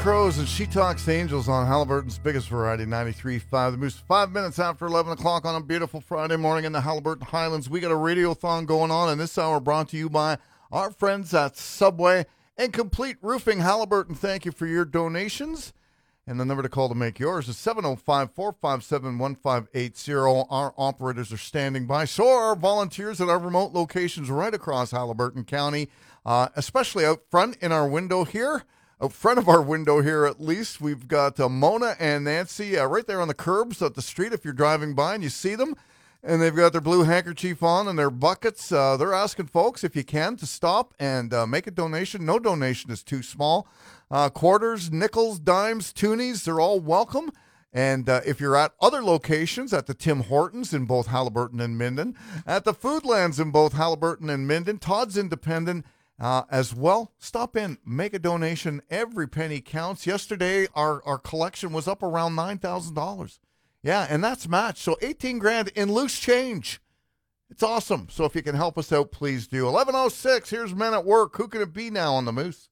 Crows and She Talks to Angels on Halliburton's biggest variety, 93.5. The Moose, 5 minutes after 11 o'clock on a beautiful Friday morning in the Halliburton Highlands. We got a radiothon going on, and this hour brought to you by our friends at Subway and Complete Roofing Halliburton. Thank you for your donations. And the number to call to make yours is 705-457-1580. Our operators are standing by. So are our volunteers at our remote locations right across Halliburton County, especially out front in our window here. Out front of our window here, at least, we've got Mona and Nancy right there on the curbs at the street if you're driving by and you see them. And they've got their blue handkerchief on and their buckets. They're asking folks, if you can, to stop and make a donation. No donation is too small. Quarters, nickels, dimes, toonies, they're all welcome. And if you're at other locations, at the Tim Hortons in both Halliburton and Minden, at the Foodlands in both Halliburton and Minden, Todd's Independent, as well, stop in, make a donation. Every penny counts. Yesterday, our collection was up around $9,000. Yeah, and that's matched. So 18 grand in loose change. It's awesome. So if you can help us out, please do. 11:06, here's Men at Work. Who can it be now on the Moose?